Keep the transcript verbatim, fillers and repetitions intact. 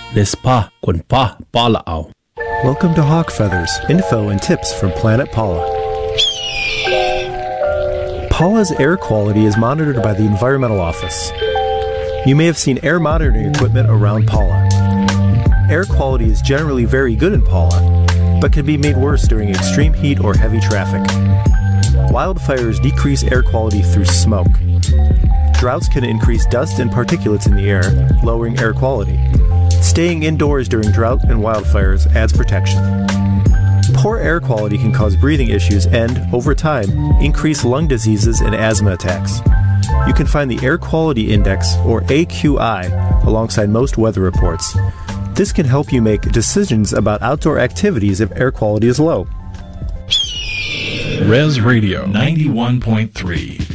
Lespa kun pa pala'aw. Welcome to Hawk Feathers, info and tips from Planet Paula. Paula's air quality is monitored by the Environmental Office. You may have seen air monitoring equipment around Paula. Air quality is generally very good in Paula, but can be made worse during extreme heat or heavy traffic. Wildfires decrease air quality through smoke. Droughts can increase dust and particulates in the air, lowering air quality. Staying indoors during drought and wildfires adds protection. Poor air quality can cause breathing issues and, over time, increase lung diseases and asthma attacks. You can find the Air Quality Index, or A Q I, alongside most weather reports. This can help you make decisions about outdoor activities if air quality is low. Res Radio ninety-one point three.